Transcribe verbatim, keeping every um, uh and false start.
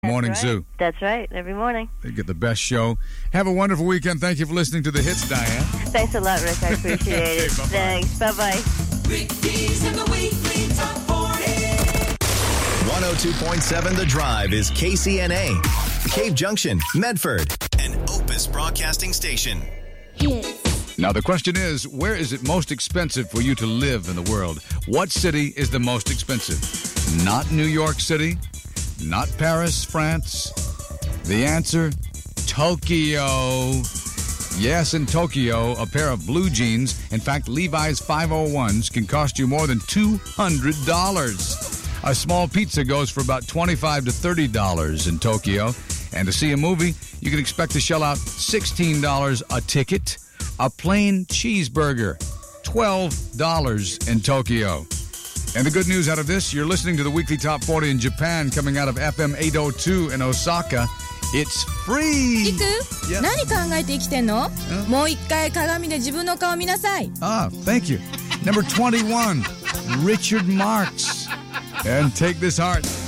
Morning right. Zoo. That's right. Every morning. They get the best show. Have a wonderful weekend. Thank you for listening to the hits, Diane. Thanks a lot, Rick. I appreciate Okay, it. bye-bye. Thanks. Bye-bye. Rick Dees and the Weekly Top forty. one oh two point seven The Drive is K C N A, Cave Junction, Medford, and Opus Broadcasting Station. Now, the question is, where is it most expensive for you to live in the world? What city is the most expensive? Not New York City, not Paris, France. The answer, Tokyo. Yes, in Tokyo, a pair of blue jeans, in fact, Levi's five oh ones, can cost you more than two hundred dollars. A small pizza goes for about twenty-five to thirty dollars in Tokyo. And to see a movie, you can expect to shell out sixteen dollars a ticket. A plain cheeseburger, twelve dollars in Tokyo. And the good news out of this, you're listening to the Weekly Top forty in Japan, coming out of F M eight oh two in Osaka. It's free! いく、 Yes. 何考えて生きてんの、もう一回鏡で自分の顔見なさい。 Ah, thank you. Number twenty-one, Richard Marx. And take this heart.